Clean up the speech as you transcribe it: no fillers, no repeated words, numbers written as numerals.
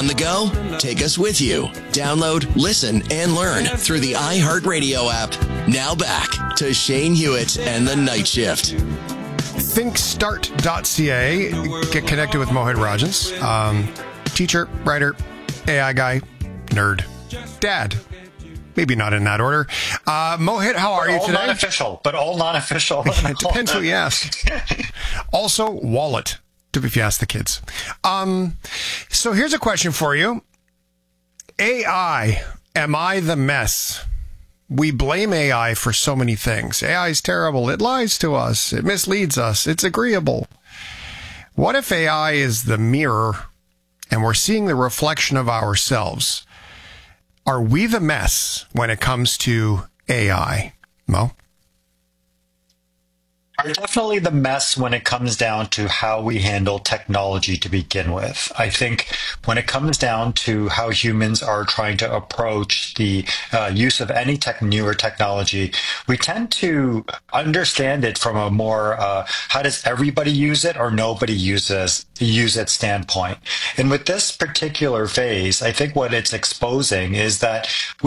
On the go? Take us with you. Download, listen, and learn through the iHeartRadio app. Now back to Shane Hewitt and the Night Shift. Thinkstart.ca. Get connected with Mohit Rajans. Teacher, writer, AI guy, nerd, dad. Maybe not in that order. Mohit, how are you today? All non-official. It depends who you ask. Also, wallet, if you ask the kids. So here's a question for you. AI, am I the mess? We blame AI for so many things. AI is terrible. It lies to us. It misleads us. It's agreeable. What if AI is the mirror and we're seeing the reflection of ourselves? Are we the mess when it comes to AI? Mo? Are definitely the mess when it comes down to how we handle technology to begin with. I think when it comes down to how humans are trying to approach the use of any newer technology, we tend to understand it from a more how does everybody use it or nobody use it standpoint. And with this particular phase, I think what it's exposing is that